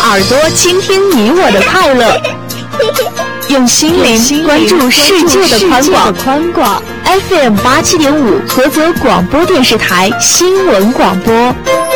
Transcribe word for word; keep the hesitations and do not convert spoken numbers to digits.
耳朵倾听你我的快乐，用心灵关注世界的宽广。F M 八七点五菏泽广播电视台新闻广播。